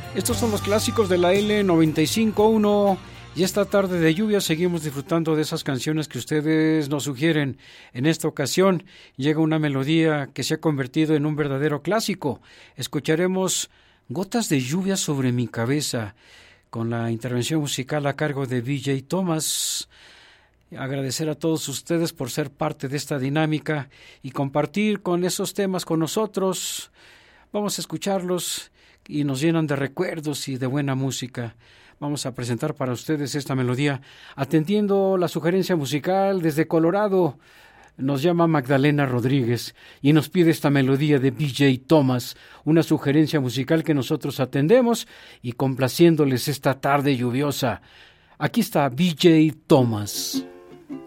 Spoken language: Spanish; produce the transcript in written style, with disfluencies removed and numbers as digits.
Estos son los clásicos de la L95.1 y esta tarde de lluvia seguimos disfrutando de esas canciones que ustedes nos sugieren. En esta ocasión llega una melodía que se ha convertido en un verdadero clásico. Escucharemos Gotas de lluvia sobre mi cabeza con la intervención musical a cargo de BJ Thomas. Agradecer a todos ustedes por ser parte de esta dinámica y compartir con esos temas con nosotros. Vamos a escucharlos y nos llenan de recuerdos y de buena música. Vamos a presentar para ustedes esta melodía. Atendiendo la sugerencia musical desde Colorado, nos llama Magdalena Rodríguez y nos pide esta melodía de BJ Thomas, una sugerencia musical que nosotros atendemos y complaciéndoles esta tarde lluviosa. Aquí está BJ Thomas.